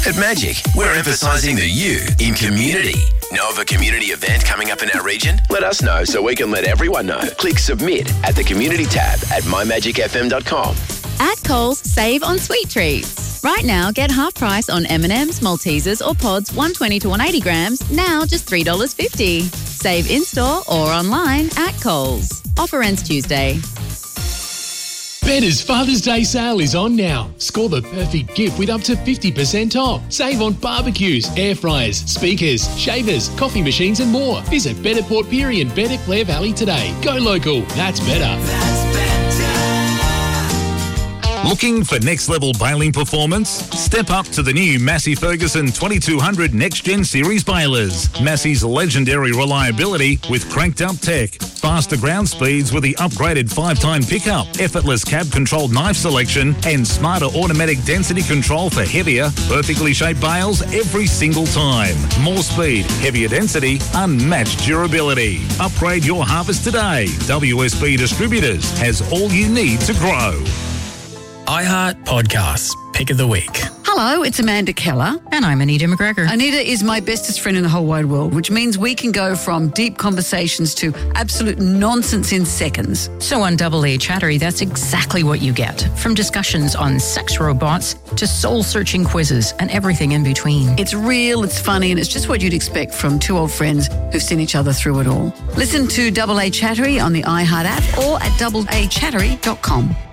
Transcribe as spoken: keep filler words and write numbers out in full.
At Magic, we're emphasising the you in community. Know of a community event coming up in our region? Let us know so we can let everyone know. Click submit at the community tab at my magic f m dot com. At Coles, save on sweet treats. Right now, get half price on M and M's, Maltesers or Pods one twenty to one eighty grams, now just three dollars fifty. Save in-store or online at Coles. Offer ends Tuesday. Better's Father's Day sale is on now. Score the perfect gift with up to fifty percent off. Save on barbecues, air fryers, speakers, shavers, coffee machines and more. Visit Better Port Pirie and Better Clare Valley today. Go local. That's better. That's better. Looking for next-level baling performance? Step up to the new Massey Ferguson twenty-two hundred Next Gen Series balers. Massey's legendary reliability with cranked-up tech, faster ground speeds with the upgraded five-time pickup, effortless cab-controlled knife selection, and smarter automatic density control for heavier, perfectly shaped bales every single time. More speed, heavier density, unmatched durability. Upgrade your harvest today. W S B Distributors has all you need to grow. iHeart Podcasts, Pick of the Week. Hello, it's Amanda Keller. And I'm Anita McGregor. Anita is my bestest friend in the whole wide world, which means we can go from deep conversations to absolute nonsense in seconds. So on Double A Chattery, that's exactly what you get. From discussions on sex robots to soul-searching quizzes and everything in between. It's real, it's funny, and it's just what you'd expect from two old friends who've seen each other through it all. Listen to Double A Chattery on the iHeart app or at double a chattery dot com.